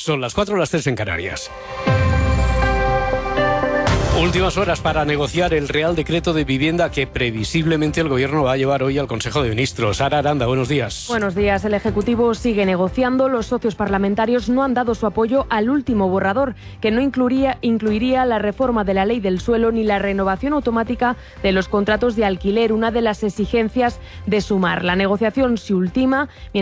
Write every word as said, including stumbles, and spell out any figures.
Son las cuatro, las tres en Canarias. Últimas horas para negociar el Real Decreto de Vivienda que previsiblemente el Gobierno va a llevar hoy al Consejo de Ministros. Sara Aranda, buenos días. Buenos días. El Ejecutivo sigue negociando. Los socios parlamentarios no han dado su apoyo al último borrador, que no incluiría, incluiría la reforma de la Ley del Suelo ni la renovación automática de los contratos de alquiler, una de las exigencias de Sumar. La negociación se ultima